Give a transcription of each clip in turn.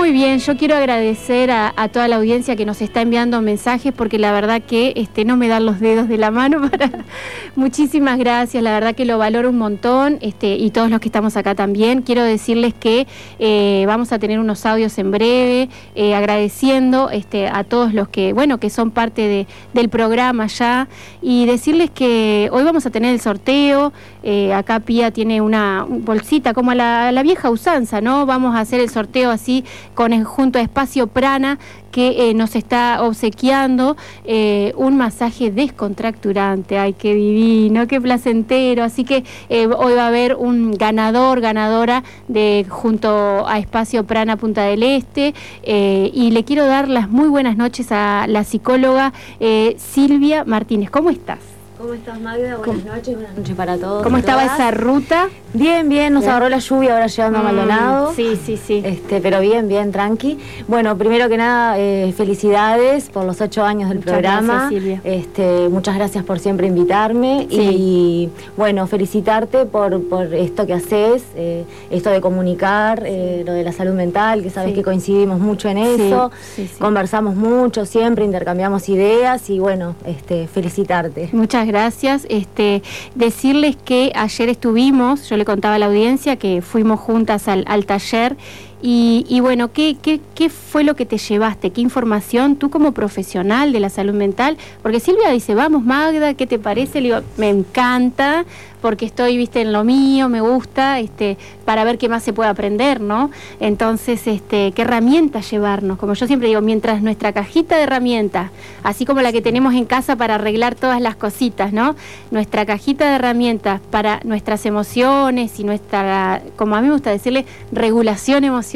Muy bien, yo quiero agradecer a toda la audiencia que nos está enviando mensajes, porque la verdad que no me dan los dedos de la mano para... Muchísimas gracias, la verdad que lo valoro un montón, y todos los que estamos acá también. Quiero decirles que vamos a tener unos audios en breve, agradeciendo a todos los que, bueno, que son parte del programa ya, y decirles que hoy vamos a tener el sorteo. Acá Pía tiene una bolsita como a la vieja usanza, ¿no? Vamos a hacer el sorteo así junto a Espacio Prana, que nos está obsequiando un masaje descontracturante. Ay, qué divino, qué placentero. Así que hoy va a haber un ganadora junto a Espacio Prana Punta del Este, y le quiero dar las muy buenas noches a la psicóloga Silvia Martínez. ¿Cómo estás? ¿Cómo estás, Magda? Buenas noches para todos. ¿Cómo estaba esa ruta? Bien, nos agarró la lluvia ahora llegando a Maldonado. Sí. Pero bien, tranqui. Bueno, primero que nada, felicidades por los 8 años del programa. Gracias, Silvia. Muchas gracias por siempre invitarme. Sí. Y bueno, felicitarte por esto que haces, esto de comunicar, lo de la salud mental, que sabes que coincidimos mucho en eso. Sí. Conversamos mucho siempre, intercambiamos ideas y bueno, felicitarte. Muchas gracias. Decirles que ayer estuvimos, yo le contaba a la audiencia que fuimos juntas al taller, y bueno, ¿qué fue lo que te llevaste? ¿Qué información tú como profesional de la salud mental? Porque Silvia dice, vamos Magda, ¿qué te parece? Le digo, me encanta, porque estoy, en lo mío, me gusta, para ver qué más se puede aprender, ¿no? Entonces, ¿qué herramientas llevarnos? Como yo siempre digo, mientras nuestra cajita de herramientas, así como la que tenemos en casa para arreglar todas las cositas, ¿no? Nuestra cajita de herramientas para nuestras emociones y nuestra, como a mí me gusta decirle, regulación emocional,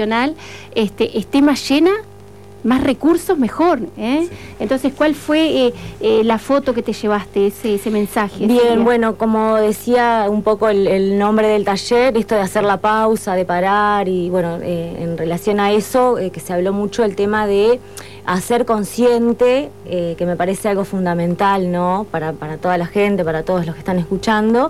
esté más llena, más recursos, mejor, ¿eh? Sí. Entonces, ¿cuál fue la foto que te llevaste, ese mensaje? Bien, Silvia? Bueno, como decía un poco el nombre del taller, esto de hacer la pausa, de parar, y bueno, en relación a eso, que se habló mucho el tema de hacer consciente, que me parece algo fundamental, ¿no? Para toda la gente, para todos los que están escuchando,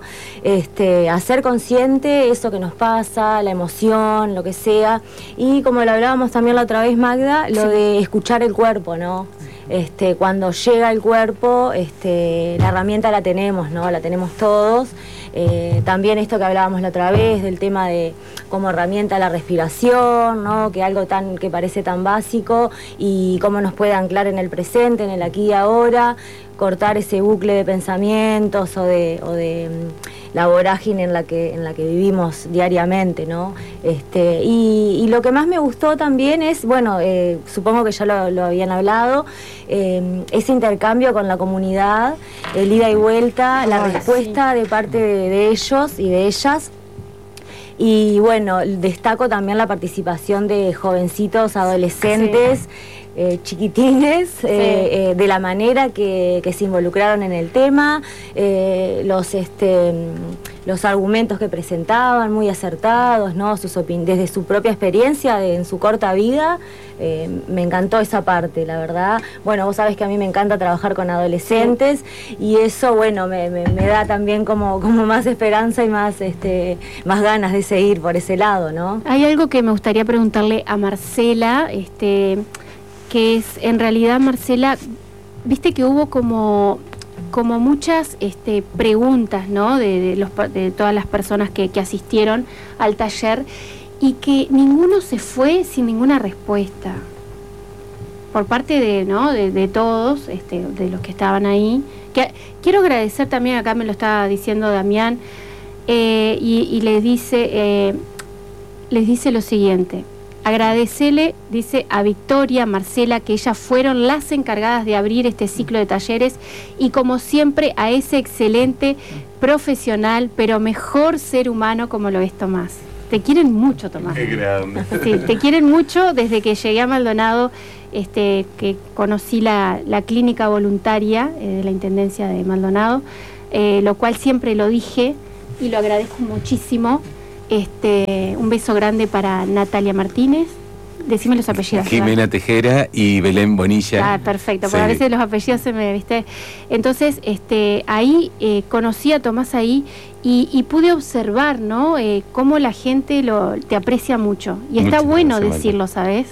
hacer consciente eso que nos pasa, la emoción, lo que sea, y como lo hablábamos también la otra vez, Magda, lo de escuchar el cuerpo, ¿no? Cuando llega el cuerpo, la herramienta la tenemos, ¿no? La tenemos todos. También esto que hablábamos la otra vez del tema de como herramienta la respiración, ¿no? Que algo que parece tan básico, y cómo nos puede anclar en el presente, en el aquí y ahora, cortar ese bucle de pensamientos o de la vorágine en la que vivimos diariamente, ¿no? Y lo que más me gustó también es, bueno, supongo que ya lo habían hablado, ese intercambio con la comunidad, el ida y vuelta, la respuesta de parte de ellos y de ellas. Y bueno, destaco también la participación de jovencitos, adolescentes, chiquitines, de la manera que se involucraron en el tema, los argumentos que presentaban, muy acertados, ¿no? Desde su propia experiencia, en su corta vida, me encantó esa parte, la verdad. Bueno, vos sabés que a mí me encanta trabajar con adolescentes, y eso, bueno, me da también como más esperanza y más ganas de seguir por ese lado, ¿no? Hay algo que me gustaría preguntarle a Marcela, que es, en realidad, Marcela, viste que hubo como muchas preguntas, ¿no? de todas las personas que asistieron al taller, y que ninguno se fue sin ninguna respuesta por parte de todos, de los que estaban ahí. Quiero agradecer también, acá me lo estaba diciendo Damián, y les dice lo siguiente: agradecele, dice, a Victoria, Marcela, que ellas fueron las encargadas de abrir este ciclo de talleres, y como siempre a ese excelente profesional, pero mejor ser humano como lo es Tomás. Te quieren mucho, Tomás. Qué grande. Sí, te quieren mucho desde que llegué a Maldonado, que conocí la clínica voluntaria de la Intendencia de Maldonado, lo cual siempre lo dije y lo agradezco muchísimo. Un beso grande para Natalia Martínez. Decime los apellidos. Jimena Tejera y Belén Bonilla. Ah, perfecto, porque a veces los apellidos se me, ¿viste? Entonces, ahí conocí a Tomás ahí, y pude observar, ¿no? Cómo la gente te aprecia mucho. Y está bueno decirlo, ¿sabes?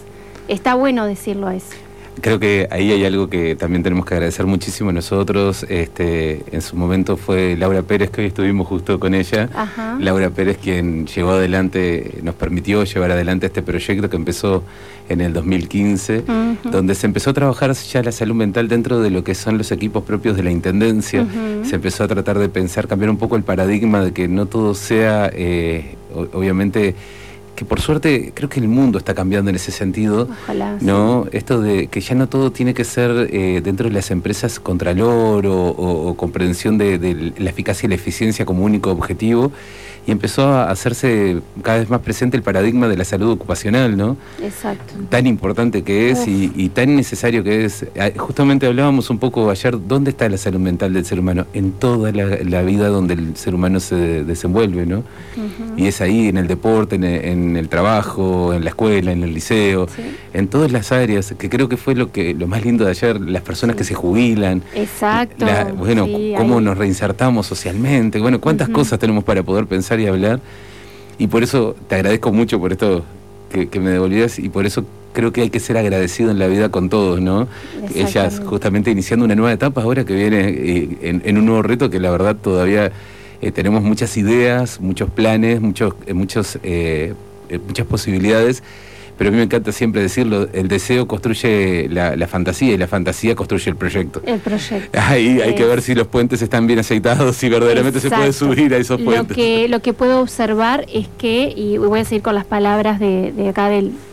está bueno decirlo eso. Creo que ahí hay algo que también tenemos que agradecer muchísimo nosotros. En su momento fue Laura Pérez, que hoy estuvimos justo con ella. Ajá. Laura Pérez, quien llevó adelante, nos permitió llevar adelante este proyecto que empezó en el 2015, donde se empezó a trabajar ya la salud mental dentro de lo que son los equipos propios de la Intendencia. Se empezó a tratar de pensar, cambiar un poco el paradigma de que no todo sea, obviamente, que por suerte creo que el mundo está cambiando en ese sentido. Ojalá, ¿no? sí. Esto de que ya no todo tiene que ser dentro de las empresas contralor o comprensión de la eficacia y la eficiencia como único objetivo, y empezó a hacerse cada vez más presente el paradigma de la salud ocupacional, ¿no? Exacto. Tan importante que es y tan necesario que es. Justamente hablábamos un poco ayer, ¿dónde está la salud mental del ser humano? En toda la vida donde el ser humano se desenvuelve, ¿no? Y es ahí, en el deporte, en el trabajo, en la escuela, en el liceo, en todas las áreas, que creo que fue lo más lindo de ayer, las personas que se jubilan. Exacto. Bueno, cómo nos reinsertamos socialmente, bueno, cuántas cosas tenemos para poder pensar y hablar, y por eso te agradezco mucho por esto que me devolvías, y por eso creo que hay que ser agradecido en la vida con todos, ¿no? Ellas justamente iniciando una nueva etapa ahora que viene en un nuevo reto que la verdad todavía tenemos muchas ideas, muchos planes, muchas posibilidades, pero a mí me encanta siempre decirlo, el deseo construye la fantasía y la fantasía construye el proyecto. El proyecto. Ahí hay que ver si los puentes están bien aceitados, si verdaderamente se puede subir a esos puentes. Lo que puedo observar es que, y voy a seguir con las palabras de acá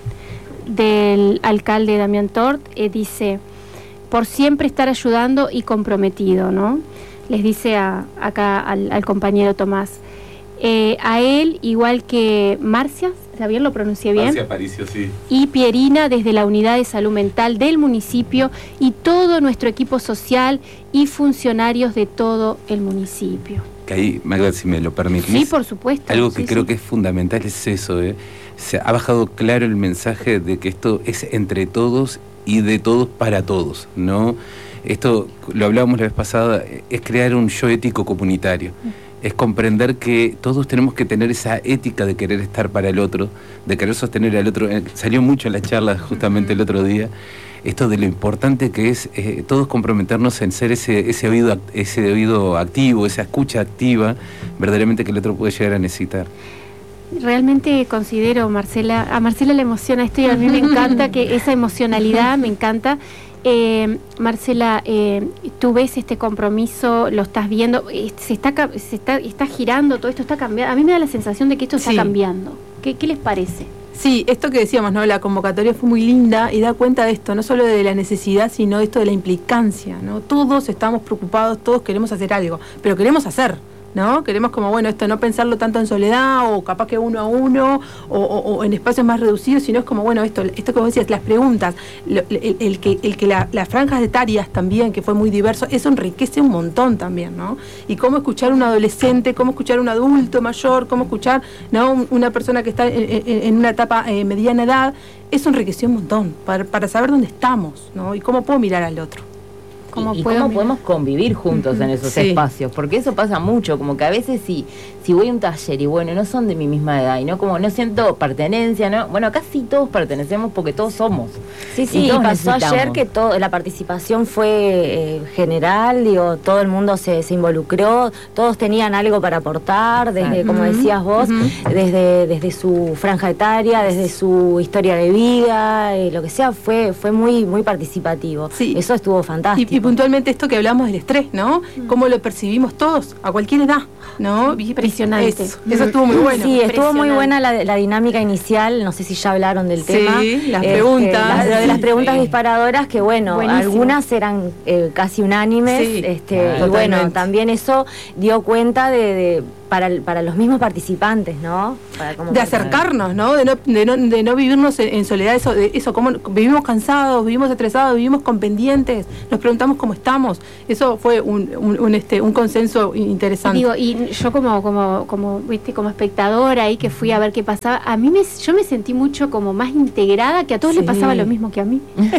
del alcalde Damián Tort, dice, por siempre estar ayudando y comprometido, ¿no? Les dice acá al compañero Tomás. A él, igual que Marcia, ¿bien lo pronuncié bien? Marcia Aparicio, sí. Y Pierina, desde la Unidad de Salud Mental del municipio, y todo nuestro equipo social y funcionarios de todo el municipio. Que ahí, Magda, si me lo permitís. Sí, por supuesto. Algo que creo que es fundamental es eso, Se ha bajado claro el mensaje de que esto es entre todos y de todos para todos, ¿no? Esto, lo hablábamos la vez pasada, es crear un yo ético comunitario. Es comprender que todos tenemos que tener esa ética de querer estar para el otro, de querer sostener al otro. Salió mucho en la charla justamente el otro día, esto de lo importante que es todos comprometernos en ser ese oído activo, esa escucha activa, verdaderamente que el otro puede llegar a necesitar. Realmente considero, Marcela, a Marcela le emociona esto y a mí me encanta que esa emocionalidad me encanta. Marcela, tú ves este compromiso, lo estás viendo, está girando, todo esto está cambiando. A mí me da la sensación de que esto está cambiando. ¿Qué les parece? Sí, esto que decíamos, ¿no? La convocatoria fue muy linda y da cuenta de esto, no solo de la necesidad, sino de esto de la implicancia, ¿no? Todos estamos preocupados, todos queremos hacer algo, pero queremos hacer, ¿no? Queremos como, bueno, esto no pensarlo tanto en soledad o capaz que uno a uno o en espacios más reducidos, sino es como, bueno, esto como decías, las preguntas, el que las franjas etarias también, que fue muy diverso, eso enriquece un montón también, ¿no? Y cómo escuchar a un adolescente, cómo escuchar a un adulto mayor, cómo escuchar, ¿no? Una persona que está en una etapa mediana edad, eso enriqueció un montón para saber dónde estamos, ¿no? Y cómo puedo mirar al otro. ¿Cómo podemos convivir juntos en esos espacios? Porque eso pasa mucho, como que a veces si voy a un taller y bueno, no son de mi misma edad y no como no siento pertenencia, ¿no? Bueno, casi todos pertenecemos porque todos somos. Sí, y pasó ayer que la participación fue general, digo, todo el mundo se involucró, todos tenían algo para aportar, desde, como decías vos, desde su franja etaria, desde su historia de vida, lo que sea, fue muy, muy participativo. Sí. Eso estuvo fantástico. Y puntualmente esto que hablamos del estrés, ¿no? Cómo lo percibimos todos, a cualquier edad, ¿no? Impresionante. Eso estuvo muy bueno. Sí, estuvo muy buena la dinámica inicial, no sé si ya hablaron del tema. Sí, las preguntas. Las preguntas disparadoras, que bueno, algunas eran casi unánimes, y bueno, también eso dio cuenta para los mismos participantes, ¿no? De acercarnos, ¿no? De no vivirnos en soledad, eso como vivimos cansados, vivimos estresados, vivimos con pendientes, nos preguntamos cómo estamos. Eso fue un consenso interesante. Digo, y yo como espectadora ahí que fui a ver qué pasaba, yo me sentí mucho como más integrada, que a todos les pasaba lo mismo que a mí.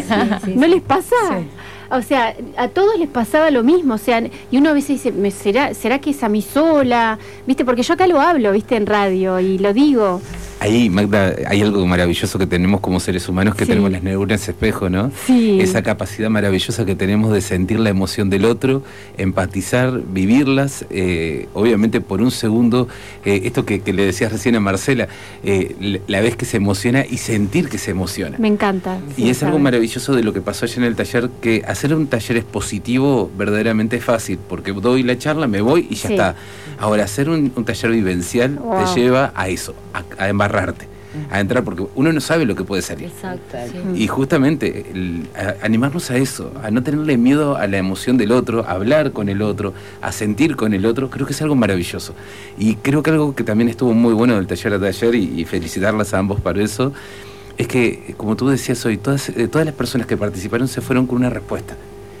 ¿No les pasa? Sí. O sea, a todos les pasaba lo mismo, o sea, y uno a veces dice, ¿será que es a mí sola? ¿Viste? Porque yo acá lo hablo, ¿viste? En radio, y lo digo. Ahí, Magda, hay algo maravilloso que tenemos como seres humanos, que tenemos las neuronas espejo, ¿no? Sí. Esa capacidad maravillosa que tenemos de sentir la emoción del otro, empatizar, vivirlas, obviamente por un segundo, esto que le decías recién a Marcela, la vez que se emociona y sentir que se emociona. Me encanta. Y es algo maravilloso de lo que pasó ayer en el taller, que hacer un taller expositivo verdaderamente es fácil, porque doy la charla, me voy y ya está. Ahora, hacer un taller vivencial te lleva a eso, a embarrarte, a entrar, porque uno no sabe lo que puede salir. Exacto. Y justamente animarnos a eso, a no tenerle miedo a la emoción del otro, a hablar con el otro, a sentir con el otro, creo que es algo maravilloso. Y creo que algo que también estuvo muy bueno del taller a taller, y felicitarlas a ambos para eso, es que, como tú decías hoy, todas las personas que participaron se fueron con una respuesta.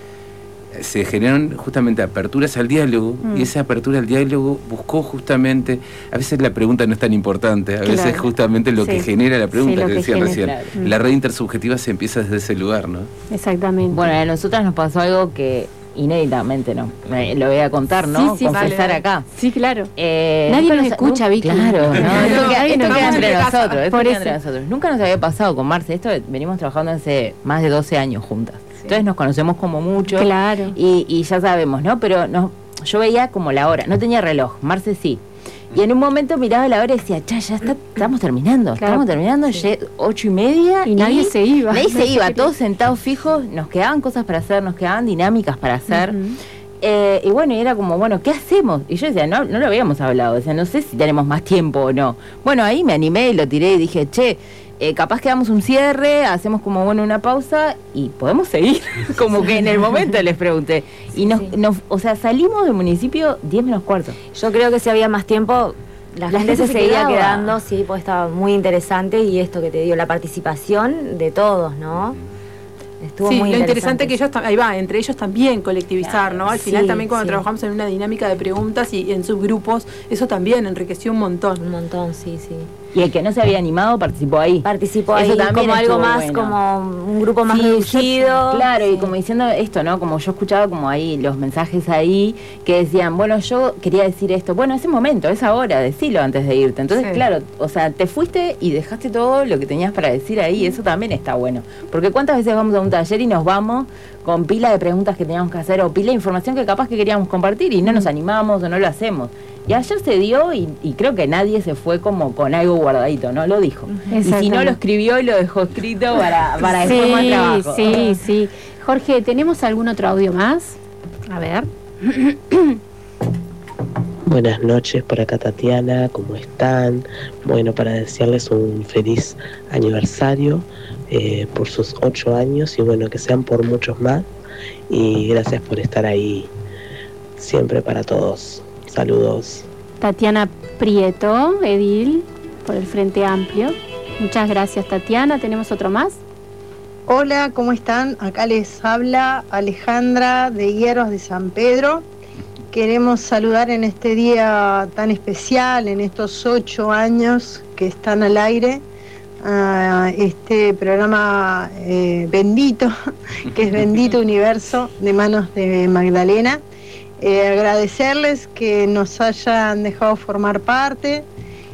Se generaron justamente aperturas al diálogo, y esa apertura al diálogo buscó justamente, a veces la pregunta no es tan importante, a veces justamente lo que genera la pregunta, que decía recién, la red intersubjetiva se empieza desde ese lugar, ¿no? Exactamente. Bueno, a nosotras nos pasó algo que inéditamente lo voy a contar, ¿no? Confesar acá. Sí, claro. Nadie nos escucha, Vicky. Claro, ¿no? Esto queda entre nosotros. Por eso. Nunca nos había pasado con Marce. Esto venimos trabajando hace más de 12 años juntas. Entonces nos conocemos como mucho. Claro. Y ya sabemos, ¿no? Pero yo veía como la hora. No tenía reloj, Marce sí. Y en un momento miraba la hora y decía, ya estamos terminando. Claro. Estamos terminando, 8:30. Y nadie se iba. Nadie se iba, todos sentados fijos. Nos quedaban cosas para hacer, nos quedaban dinámicas para hacer. Y bueno, y era como, bueno, ¿qué hacemos? Y yo decía, no lo habíamos hablado. Decía, no sé si tenemos más tiempo o no. Bueno, ahí me animé y lo tiré y dije, capaz que damos un cierre, hacemos como una pausa y podemos seguir. Como que en el momento les pregunté. Y o sea, salimos del municipio 10:45. Yo creo que si había más tiempo, la gente se seguía quedando, sí, pues estaba muy interesante, y esto que te digo, la participación de todos, ¿no? Estuvo muy lo interesante que ellos, ahí va, entre ellos también colectivizar, ¿no? Al final también cuando trabajamos en una dinámica de preguntas y en subgrupos, eso también enriqueció un montón. Un montón, sí. Y el que no se había animado participó ahí. Participó ahí, como algo más, como un grupo más reducido. Claro, y como diciendo esto, ¿no? Como yo escuchaba como ahí los mensajes ahí que decían, bueno, yo quería decir esto. Bueno, es el momento, es ahora, decilo antes de irte. Entonces, claro, o sea, te fuiste y dejaste todo lo que tenías para decir ahí. Eso también está bueno. Porque ¿cuántas veces vamos a un taller y nos vamos con pila de preguntas que teníamos que hacer o pila de información que capaz que queríamos compartir y no nos animamos o no lo hacemos? Y ayer se dio y creo que nadie se fue como con algo guardadito, ¿no? Lo dijo. Y si no, lo escribió y lo dejó escrito para después más trabajo. Sí. Jorge, ¿tenemos algún otro audio más? A ver. Buenas noches, por acá Tatiana, ¿cómo están? Bueno, para desearles un feliz aniversario por sus 8 años y bueno, que sean por muchos más. Y gracias por estar ahí siempre para todos. Saludos. Tatiana Prieto, edil, por el Frente Amplio. Muchas gracias, Tatiana. ¿Tenemos otro más? Hola, ¿cómo están? Acá les habla Alejandra de Hierros de San Pedro. Queremos saludar en este día tan especial, en estos 8 años que están al aire, a este programa bendito, que es Bendito Universo, de manos de Magdalena. Agradecerles que nos hayan dejado formar parte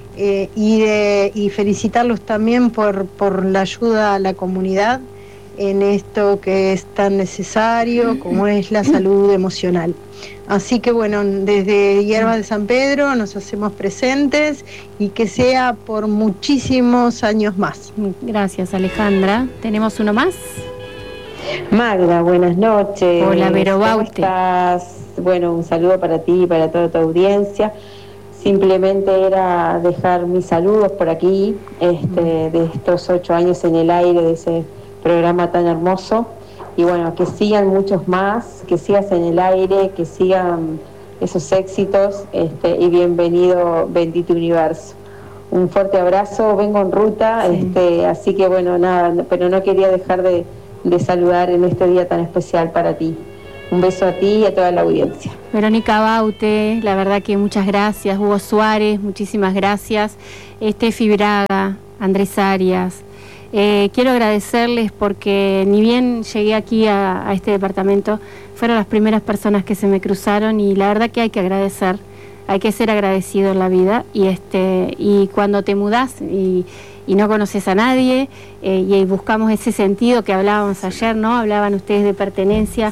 y felicitarlos también por la ayuda a la comunidad en esto que es tan necesario como es la salud emocional. Así que bueno, desde Hierbas de San Pedro nos hacemos presentes y que sea por muchísimos años más. Gracias, Alejandra. ¿Tenemos uno más? Magda, buenas noches. Hola, Vero ¿Cómo Baute. estás? Bueno, un saludo para ti y para toda tu audiencia. Simplemente era dejar mis saludos por aquí, de estos 8 años en el aire de ese programa tan hermoso. Y bueno, que sigan muchos más, que sigas en el aire, que sigan esos éxitos, y bienvenido Bendito Universo. Un fuerte abrazo, vengo en ruta, así que bueno, nada, pero no quería dejar de saludar en este día tan especial para ti. Un beso a ti y a toda la audiencia. Verónica Baute, la verdad que muchas gracias. Hugo Suárez, muchísimas gracias. Estefi Braga, Andrés Arias. Quiero agradecerles porque ni bien llegué aquí a este departamento, fueron las primeras personas que se me cruzaron y la verdad que hay que agradecer hay que ser agradecido en la vida, y cuando te mudás y no conoces a nadie, y buscamos ese sentido que hablábamos ayer, ¿no? Hablaban ustedes de pertenencia,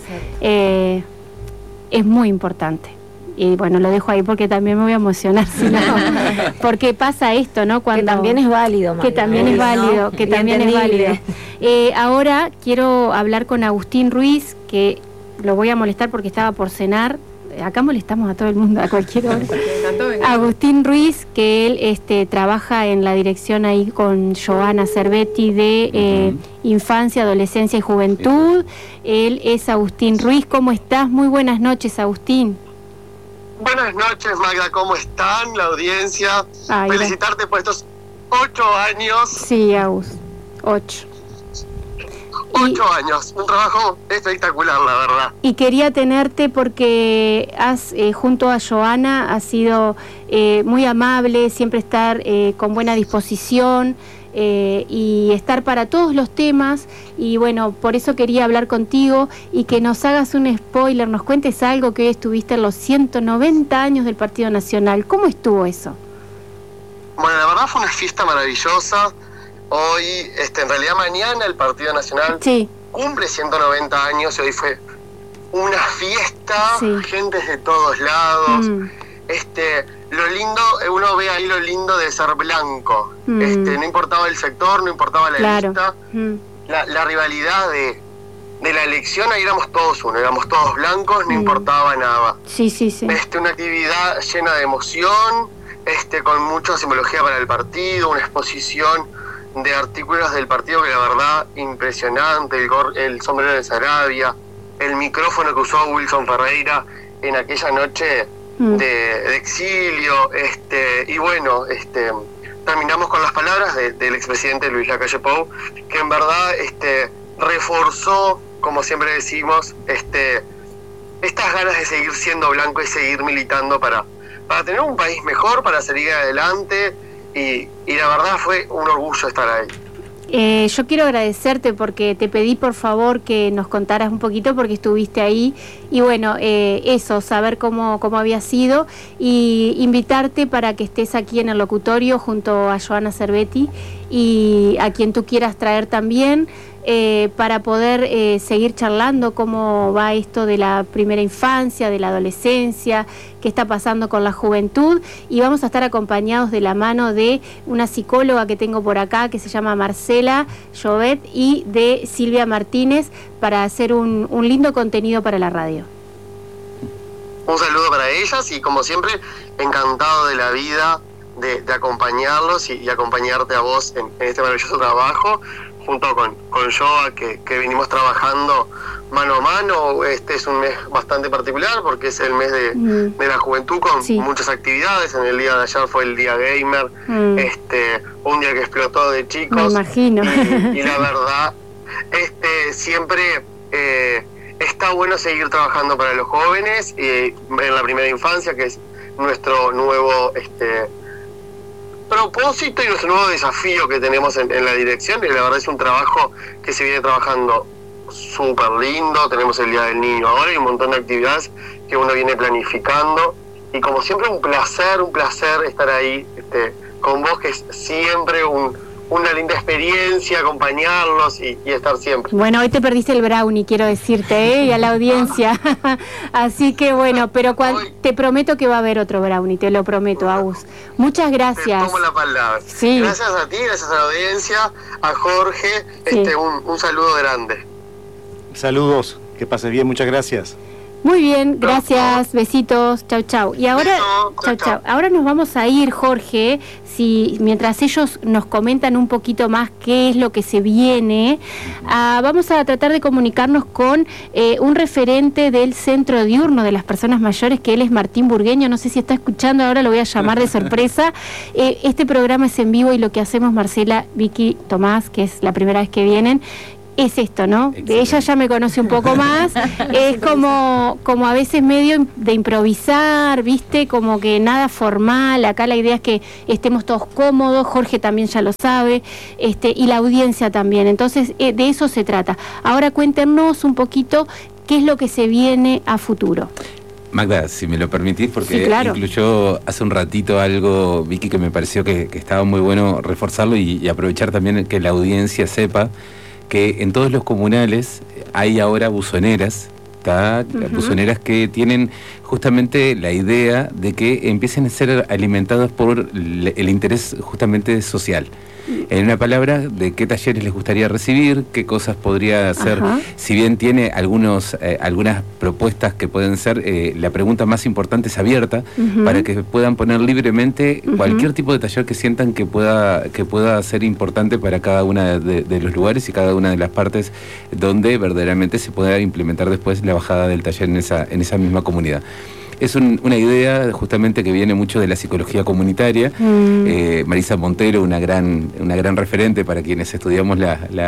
es muy importante. Y bueno, lo dejo ahí porque también me voy a emocionar, sino, porque pasa esto, ¿no? Cuando, que también es válido, María, que también es válido, ¿no? Que también es válido. Ahora quiero hablar con Agustín Ruiz, que lo voy a molestar porque estaba por cenar. Acá molestamos a todo el mundo a cualquier hora. Agustín Ruiz, que él trabaja en la dirección ahí con Joana Cervetti de Infancia, Adolescencia y Juventud. Él es Agustín Ruiz. ¿Cómo estás? Muy buenas noches, Agustín. Buenas noches, Magda, ¿cómo están? La audiencia. Felicitarte por estos 8 años. Sí, Agus, 8. 8 años, un trabajo espectacular, la verdad. Y quería tenerte porque junto a Joana, has sido muy amable, siempre estar con buena disposición, y estar para todos los temas, y bueno, por eso quería hablar contigo y que nos hagas un spoiler, nos cuentes algo, que hoy estuviste en los 190 años del Partido Nacional. ¿Cómo estuvo eso? Bueno, la verdad fue una fiesta maravillosa. Hoy, en realidad mañana el Partido Nacional cumple 190 años y hoy fue una fiesta, gente de todos lados. Lo lindo, uno ve ahí lo lindo de ser blanco. No importaba el sector, no importaba la lista. La rivalidad de la elección, ahí éramos todos uno, éramos todos blancos, no importaba nada. Una actividad llena de emoción, con mucha simbología para el partido, una exposición de artículos del partido que la verdad impresionante, el sombrero de Sarabia, el micrófono que usó Wilson Ferreira en aquella noche de exilio, y bueno, terminamos con las palabras del expresidente Luis Lacalle Pou, que en verdad reforzó, como siempre decimos, estas ganas de seguir siendo blanco y seguir militando para tener un país mejor, para seguir adelante, y la verdad fue un orgullo estar ahí. Yo quiero agradecerte porque te pedí por favor que nos contaras un poquito porque estuviste ahí, y bueno, eso, saber cómo había sido, y invitarte para que estés aquí en el locutorio junto a Joana Cervetti y a quien tú quieras traer también, para poder seguir charlando cómo va esto de la primera infancia, de la adolescencia, qué está pasando con la juventud, y vamos a estar acompañados de la mano de una psicóloga que tengo por acá que se llama Marcela Jovet y de Silvia Martínez para hacer un lindo contenido para la radio. Un saludo para ellas y como siempre encantado de la vida de acompañarlos y acompañarte a vos en este maravilloso trabajo junto con Joa, que venimos trabajando mano a mano. Este es un mes bastante particular porque es el mes de la juventud con muchas actividades. En el día de ayer fue el día gamer, un día que explotó de chicos. Me imagino. Y la verdad, siempre está bueno seguir trabajando para los jóvenes en la primera infancia, que es nuestro nuevo propósito y nuestro nuevo desafío que tenemos en la dirección, y la verdad es un trabajo que se viene trabajando súper lindo. Tenemos el Día del Niño ahora y un montón de actividades que uno viene planificando, y como siempre un placer estar ahí con vos, que es siempre una linda experiencia acompañarlos y estar siempre. Bueno, hoy te perdiste el brownie, quiero decirte, y a la audiencia. Así que bueno, pero te prometo que va a haber otro brownie, te lo prometo, Agus. Muchas gracias. Te tomo la palabra. Sí. Gracias a ti, gracias a la audiencia, a Jorge, un saludo grande. Saludos, que pases bien, muchas gracias. Muy bien, gracias, besitos, chau chau. Y ahora, chau. Ahora nos vamos a ir, Jorge, mientras ellos nos comentan un poquito más qué es lo que se viene, vamos a tratar de comunicarnos con un referente del centro diurno de las personas mayores, que él es Martín Burgueño. No sé si está escuchando, ahora lo voy a llamar de sorpresa. Este programa es en vivo y lo que hacemos, Marcela, Vicky, Tomás, que es la primera vez que vienen, es esto, ¿no? Excelente. Ella ya me conoce un poco más, es como a veces medio de improvisar, ¿viste? Como que nada formal. Acá la idea es que estemos todos cómodos, Jorge también ya lo sabe, y la audiencia también. Entonces, de eso se trata. Ahora cuéntenos un poquito qué es lo que se viene a futuro. Magda, si me lo permitís, porque sí, claro, incluyó hace un ratito algo, Vicky, que me pareció que estaba muy bueno reforzarlo y aprovechar también que la audiencia sepa que en todos los comunales hay ahora buzoneras, buzoneras que tienen justamente la idea de que empiecen a ser alimentadas por el interés justamente social. En una palabra, de qué talleres les gustaría recibir, qué cosas podría hacer, si bien tiene algunas propuestas que pueden ser, la pregunta más importante es abierta, para que puedan poner libremente cualquier tipo de taller que sientan que pueda ser importante para cada una de los lugares y cada una de las partes donde verdaderamente se pueda implementar después la bajada del taller en esa misma comunidad. Es una idea justamente que viene mucho de la psicología comunitaria. Marisa Montero, una gran referente para quienes estudiamos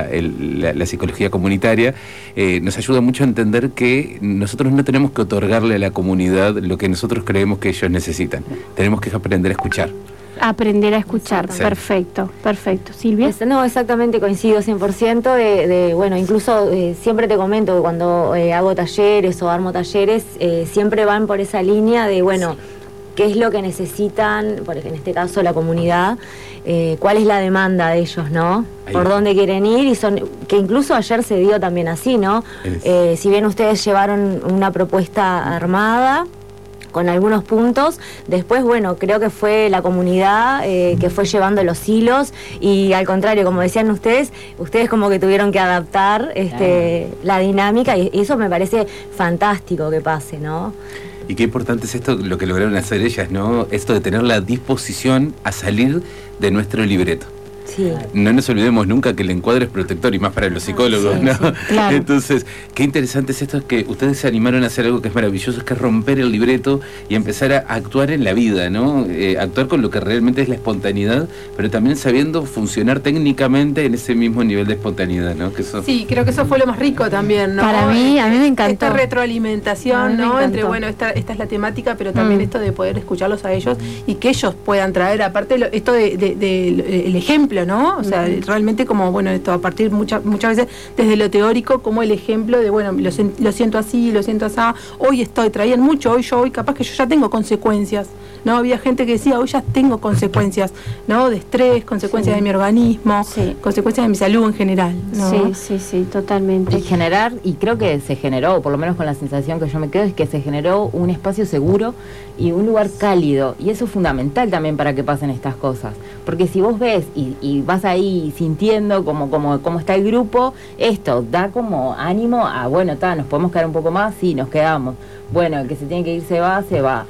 la psicología comunitaria, nos ayuda mucho a entender que nosotros no tenemos que otorgarle a la comunidad lo que nosotros creemos que ellos necesitan. Tenemos que aprender a escuchar. Aprender a escuchar, sí. Perfecto. Silvia. No, exactamente, coincido 100%, bueno, incluso siempre te comento que cuando hago talleres o armo talleres, siempre van por esa línea de, bueno, qué es lo que necesitan, porque en este caso la comunidad, cuál es la demanda de ellos, ¿no? Por dónde quieren ir, que incluso ayer se dio también así, ¿no? Si bien ustedes llevaron una propuesta armada, con algunos puntos, después, bueno, creo que fue la comunidad que fue llevando los hilos y al contrario, como decían ustedes como que tuvieron que adaptar la dinámica y eso me parece fantástico que pase, ¿no? Y qué importante es esto, lo que lograron hacer ellas, ¿no? Esto de tener la disposición a salir de nuestro libreto. Sí. No nos olvidemos nunca que el encuadre es protector y más para los psicólogos, sí, ¿no? Sí, claro. Entonces, qué interesante es esto, es que ustedes se animaron a hacer algo que es maravilloso, es que romper el libreto y empezar a actuar en la vida, ¿no? Actuar con lo que realmente es la espontaneidad, pero también sabiendo funcionar técnicamente en ese mismo nivel de espontaneidad, ¿no? Que eso... Sí, creo que eso fue lo más rico también, ¿no? Para mí, a mí me encantó. Esta retroalimentación, ¿no? Entre, bueno, esta es la temática, pero también esto de poder escucharlos a ellos y que ellos puedan traer, aparte, esto el ejemplo, ¿no? O sea, realmente como, bueno, esto a partir muchas veces desde lo teórico, como el ejemplo de, bueno, lo siento así, lo siento así, hoy traían mucho, hoy capaz que yo ya tengo consecuencias, ¿no? Había gente que decía, hoy ya tengo consecuencias, ¿no? De estrés, consecuencias de mi organismo, consecuencias de mi salud en general, ¿no? Sí, totalmente. Y creo que se generó, por lo menos con la sensación que yo me quedo, es que se generó un espacio seguro y un lugar cálido, y eso es fundamental también para que pasen estas cosas, porque si vos ves y vas ahí sintiendo como está el grupo, esto da como ánimo a, bueno, nos podemos quedar un poco más, sí, nos quedamos, bueno, el que se tiene que ir se va,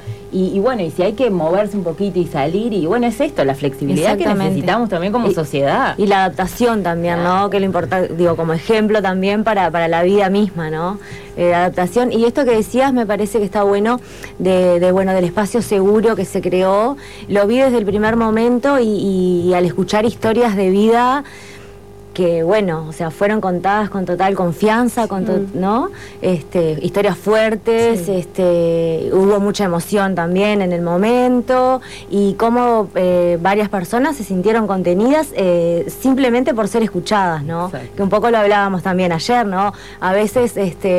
y bueno, y si hay que moverse un poquito y salir, y bueno, es esto, la flexibilidad que necesitamos también como sociedad. Y la adaptación también, ¿no? Que lo importa, digo, como ejemplo también para la vida misma, ¿no? Adaptación, y esto que decías me parece que está bueno, del espacio seguro que se creó, lo vi desde el primer momento y al escuchar historias de vida que, bueno, o sea, fueron contadas con total confianza, ¿no? Historias fuertes, hubo mucha emoción también en el momento, y cómo varias personas se sintieron contenidas simplemente por ser escuchadas, ¿no? Exacto. Que un poco lo hablábamos también ayer, ¿no? A veces,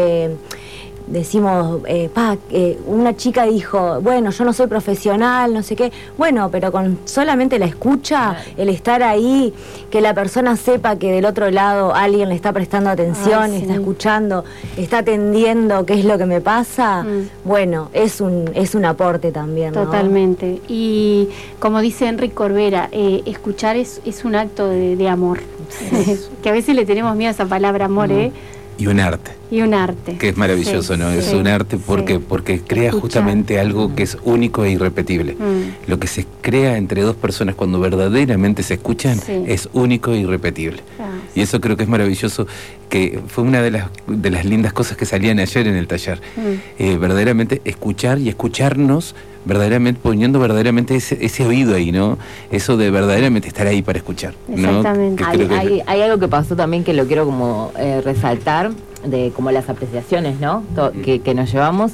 decimos, una chica dijo, bueno, yo no soy profesional, no sé qué, bueno, pero con solamente la escucha, el estar ahí, que la persona sepa que del otro lado alguien le está prestando atención, está escuchando, está atendiendo qué es lo que me pasa, bueno, es un aporte también, ¿no? Totalmente. Y como dice Enrique Corbera, escuchar es un acto de amor, que a veces le tenemos miedo a esa palabra amor, Y un arte. Que es maravilloso, ¿no? Es un arte porque crea justamente algo que es único e irrepetible. Lo que se crea entre dos personas cuando verdaderamente se escuchan es único e irrepetible. Y eso creo que es maravilloso, que fue una de las lindas cosas que salían ayer en el taller. Verdaderamente escuchar y escucharnos, verdaderamente poniendo verdaderamente ese oído ahí, ¿no? Eso de verdaderamente estar ahí para escuchar, ¿no? Exactamente. Hay algo que pasó también que lo quiero como resaltar, de como las apreciaciones, ¿no? Que nos llevamos,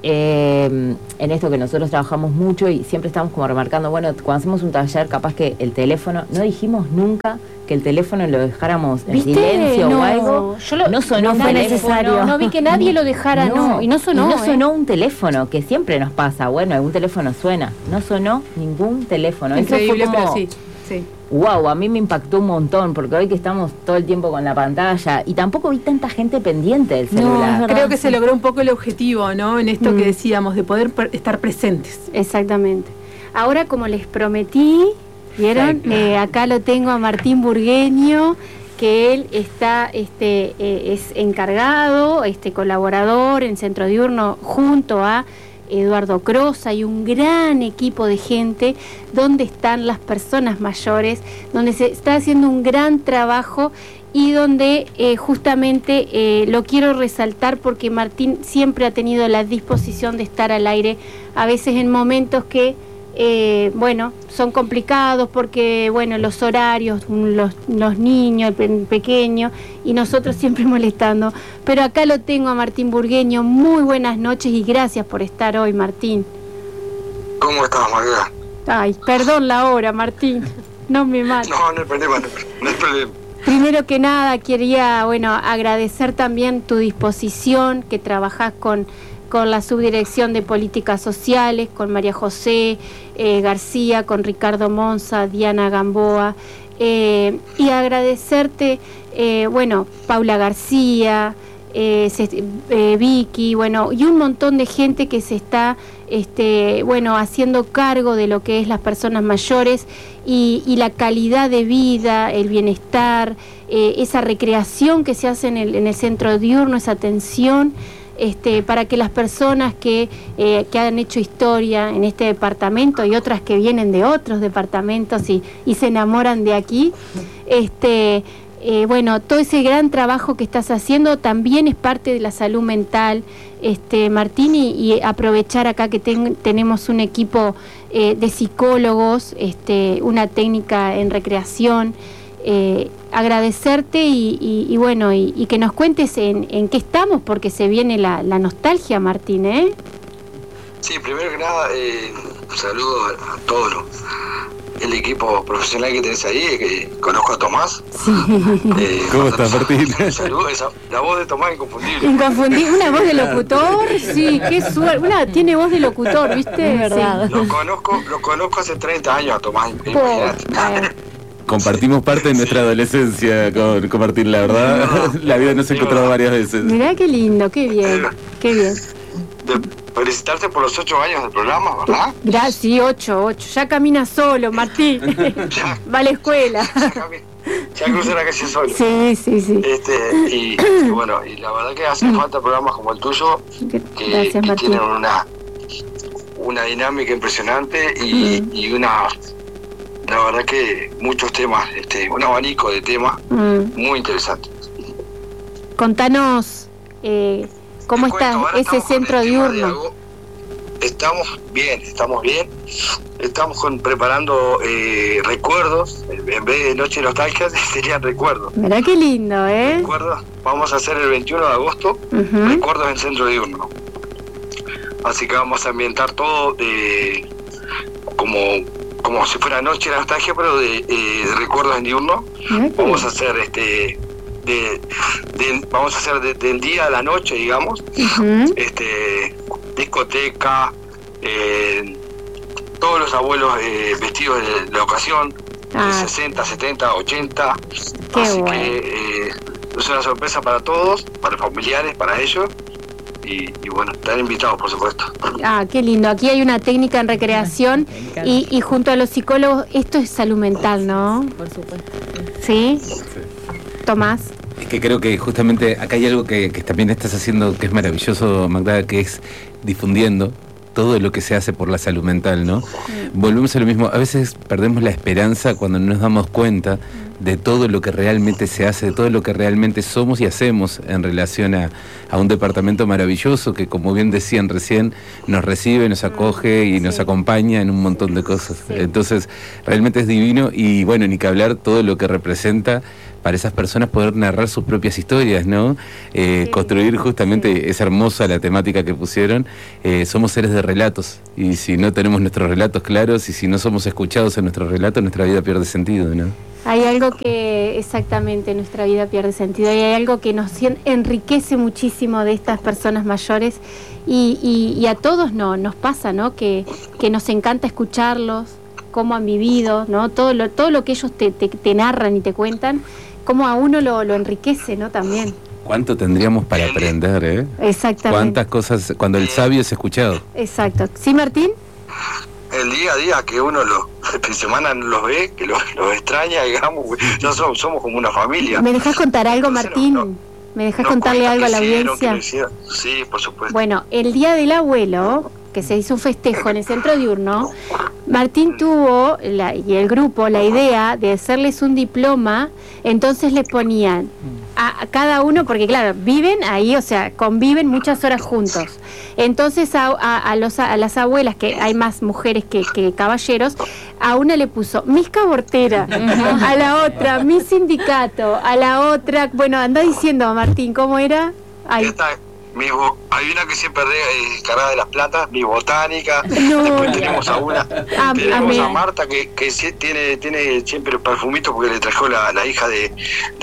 en esto que nosotros trabajamos mucho y siempre estamos como remarcando, bueno, cuando hacemos un taller, capaz que el teléfono, no dijimos nunca que el teléfono lo dejáramos en silencio o algo. No sonó, no fue necesario. No vi que nadie lo dejara, y no sonó. Y no sonó un teléfono, que siempre nos pasa. Bueno, algún teléfono suena. No sonó ningún teléfono. Increíble, eso fue como, pero sí. Wow, a mí me impactó un montón, porque hoy que estamos todo el tiempo con la pantalla y tampoco vi tanta gente pendiente del celular. No, creo que se logró un poco el objetivo, ¿no? En esto que decíamos, de poder estar presentes. Exactamente. Ahora, como les prometí, ¿vieron? Acá lo tengo a Martín Burgueño, que él está, es encargado, colaborador en Centro Diurno junto a Eduardo Crosa y un gran equipo de gente donde están las personas mayores, donde se está haciendo un gran trabajo y donde justamente lo quiero resaltar porque Martín siempre ha tenido la disposición de estar al aire, a veces en momentos que son complicados porque, los horarios, los niños pequeños y nosotros siempre molestando. Pero acá lo tengo a Martín Burgueño. Muy buenas noches y gracias por estar hoy, Martín. ¿Cómo estás, María? Ay, perdón la hora, Martín. No me mates. No hay problema, no hay problema. Primero que nada, quería, agradecer también tu disposición, que trabajás con la Subdirección de Políticas Sociales, con María José García, con Ricardo Monza, Diana Gamboa, y agradecerte, Paula García, Vicky, y un montón de gente que se está, haciendo cargo de lo que es las personas mayores y la calidad de vida, el bienestar, esa recreación que se hace en el centro diurno, esa atención, para que las personas que han hecho historia en este departamento y otras que vienen de otros departamentos y se enamoran de aquí, todo ese gran trabajo que estás haciendo también es parte de la salud mental, Martín, y aprovechar acá que tenemos un equipo de psicólogos, una técnica en recreación, agradecerte y que nos cuentes en qué estamos, porque se viene la nostalgia, Martín, ¿eh? Sí, primero que nada, un saludo a todo el equipo profesional que tenés ahí, que conozco a Tomás. Sí. ¿Cómo estás, Martín? Un saludo, la voz de Tomás inconfundible. Inconfundible, una voz de locutor, sí, qué suerte. Tiene voz de locutor, ¿viste? Es verdad. Sí. Lo conozco hace 30 años a Tomás, imagínate. Compartimos parte de nuestra adolescencia con Martín, la verdad. La vida nos ha encontrado varias veces. Mirá qué lindo, qué bien, qué bien. Felicitarte por los 8 años del programa, ¿verdad? Gracias, 8. Ya camina solo, Martín. Va a la escuela. Ya cruza la calle solo. Sí. Y la verdad que hacen falta programas como el tuyo, que tienen una dinámica impresionante y la verdad que muchos temas, un abanico de temas muy interesante. Contanos, ¿cómo está ese centro diurno? Estamos bien. Estamos preparando recuerdos. En vez de Noche de Nostalgia, serían recuerdos. Mirá qué lindo, ¿eh? Recuerdos. Vamos a hacer el 21 de agosto, recuerdos en centro diurno. Así que vamos a ambientar todo como si fuera Noche de Nostalgia, pero de recuerdos en diurno. Vamos a hacer vamos a hacer del día a la noche, digamos, discoteca, todos los abuelos vestidos de la ocasión, 60, 70, 80. Así que es una sorpresa para todos, para familiares, para ellos. Y están invitados, por supuesto. Qué lindo. Aquí hay una técnica en recreación y junto a los psicólogos, esto es salud mental, ¿no? Por supuesto. ¿Sí? Tomás. Es que creo que justamente acá hay algo que también estás haciendo que es maravilloso, Magda, que es difundiendo todo lo que se hace por la salud mental, ¿no? Volvemos a lo mismo, a veces perdemos la esperanza cuando no nos damos cuenta de todo lo que realmente se hace, de todo lo que realmente somos y hacemos en relación a un departamento maravilloso que, como bien decían recién, nos recibe, nos acoge y nos acompaña en un montón de cosas. Sí. Entonces, realmente es divino y bueno, ni que hablar todo lo que representa para esas personas poder narrar sus propias historias, ¿no? Construir justamente, es hermosa la temática que pusieron, somos seres de relatos y si no tenemos nuestros relatos claros y si no somos escuchados en nuestros relatos, nuestra vida pierde sentido, ¿no? Hay algo que, exactamente, nuestra vida pierde sentido y hay algo que nos enriquece muchísimo de estas personas mayores y a todos nos pasa, ¿no? Que nos encanta escucharlos, cómo han vivido, ¿no? Todo lo que ellos te narran y te cuentan, cómo a uno lo enriquece, ¿no? También. ¿Cuánto tendríamos para aprender, eh? Exactamente. ¿Cuántas cosas, cuando el sabio es escuchado? Exacto. ¿Sí, Martín? El día a día que uno de semana no los ve, que los extraña, digamos, no somos como una familia. ¿Me dejas contar algo, Martín? ¿Me dejas contarle algo a la audiencia? Sí, por supuesto. Bueno, el Día del Abuelo, que se hizo un festejo en el Centro Diurno, Martín tuvo, y el grupo, la idea de hacerles un diploma, entonces les ponían a cada uno, porque claro, viven ahí, o sea, conviven muchas horas juntos. Entonces a las abuelas, que hay más mujeres que caballeros, a una le puso Miss Cabortera, a la otra Miss Sindicato, a la otra, bueno, anda diciendo, Martín, ¿cómo era? Ahí. Hay una que siempre es cargada de las plantas, mi botánica. Después tenemos a una, tenemos a Marta que tiene siempre perfumitos porque le trajo la hija de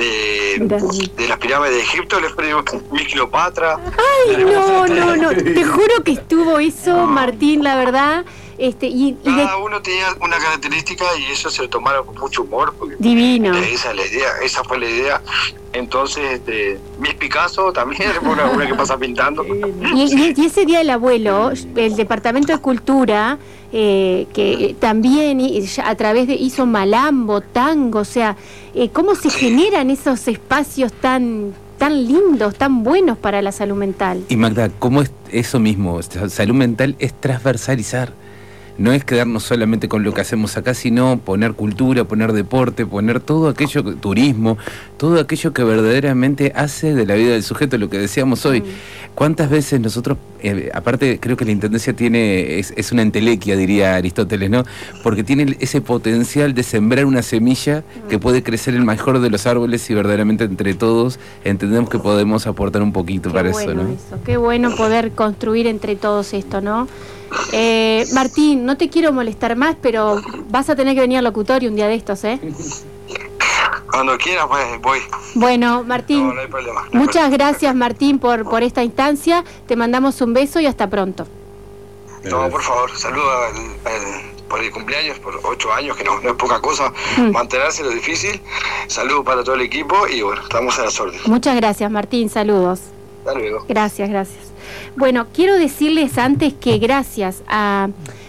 las pirámides de Egipto, le ponemos mi Cleopatra. Ay, no, te juro que estuvo eso, Martín, la verdad. Cada uno tenía una característica y eso se lo tomaron con mucho humor. Divino. Esa es la idea, esa fue la idea. Entonces, Miss Picasso también fue una que pasa pintando. Y ese Día del Abuelo, el Departamento de Cultura, que también a través hizo malambo, tango, o sea, cómo se generan esos espacios tan lindos, tan buenos para la salud mental. Y Magda, ¿cómo es eso mismo? Salud mental es transversalizar. No es quedarnos solamente con lo que hacemos acá, sino poner cultura, poner deporte, poner todo aquello, turismo, todo aquello que verdaderamente hace de la vida del sujeto, lo que decíamos hoy. ¿Cuántas veces nosotros, aparte creo que la Intendencia es una entelequia, diría Aristóteles, ¿no? Porque tiene ese potencial de sembrar una semilla que puede crecer el mejor de los árboles si verdaderamente entre todos entendemos que podemos aportar un poquito para eso, ¿no? Qué bueno poder construir entre todos esto, ¿no? Martín, no te quiero molestar más, pero vas a tener que venir al locutorio un día de estos, ¿eh? Cuando quieras, pues voy. Bueno, Martín, no hay problema, muchas gracias, Martín, por esta instancia. Te mandamos un beso y hasta pronto. No, por favor, saludo por el cumpleaños, por 8 años, que no es poca cosa, mantenerse lo difícil. Saludo para todo el equipo y bueno, estamos a las órdenes. Muchas gracias, Martín, saludos. Hasta luego. Gracias. Bueno, quiero decirles antes que gracias a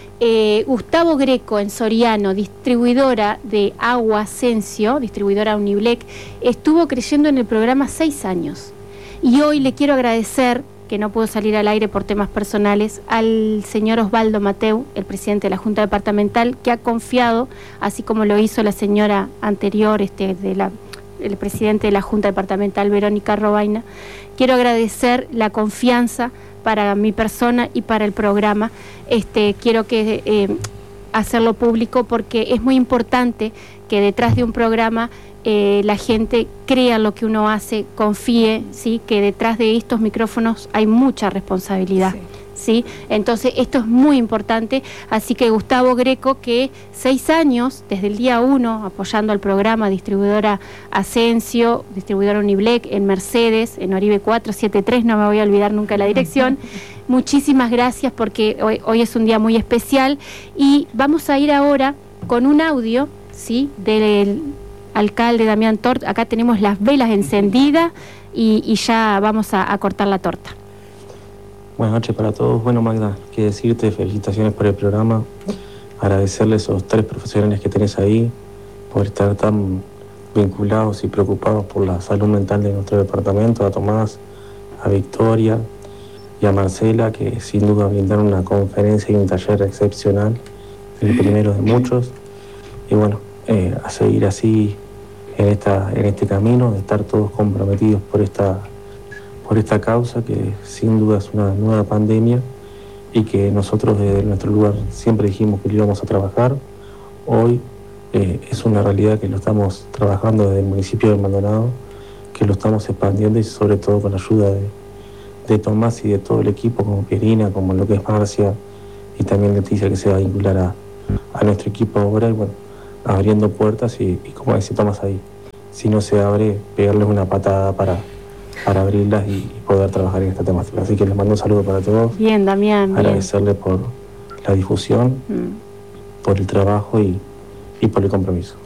Gustavo Greco en Soriano, distribuidora de Agua Asensio, distribuidora Uniblec, estuvo creyendo en el programa 6 años. Y hoy le quiero agradecer, que no puedo salir al aire por temas personales, al señor Osvaldo Mateu, el presidente de la Junta Departamental, que ha confiado, así como lo hizo la señora anterior, el presidente de la Junta Departamental, Verónica Robaina. Quiero agradecer la confianza para mi persona y para el programa. Quiero hacerlo público porque es muy importante que detrás de un programa la gente crea lo que uno hace, confíe, ¿sí? Que detrás de estos micrófonos hay mucha responsabilidad. ¿Sí? Entonces esto es muy importante, así que Gustavo Greco, que 6 años, desde el día 1, apoyando al programa, distribuidora Asensio, distribuidora Uniblec, en Mercedes, en Oribe 473, no me voy a olvidar nunca la dirección. Muchísimas gracias porque hoy es un día muy especial y vamos a ir ahora con un audio, ¿sí? Del alcalde Damián Tort. Acá tenemos las velas encendidas y ya vamos a cortar la torta. Buenas noches para todos. Bueno, Magda, que decirte felicitaciones por el programa, agradecerles a los 3 profesionales que tenés ahí por estar tan vinculados y preocupados por la salud mental de nuestro departamento, a Tomás, a Victoria y a Marcela, que sin duda brindaron una conferencia y un taller excepcional, el primero de muchos. Y bueno, a seguir así en este camino, de estar todos comprometidos por esta causa que sin duda es una nueva pandemia y que nosotros desde nuestro lugar siempre dijimos que lo íbamos a trabajar. Hoy es una realidad que lo estamos trabajando desde el municipio de Maldonado, que lo estamos expandiendo y sobre todo con la ayuda de Tomás y de todo el equipo, como Pierina, como lo que es Marcia y también Leticia, que se va a vincular a nuestro equipo ahora, y bueno, abriendo puertas y como dice Tomás ahí, si no se abre, pegarles una patada para abrirlas y poder trabajar en esta temática. Así que les mando un saludo para todos. Bien, Damián. Agradecerles por la difusión, por el trabajo y por el compromiso.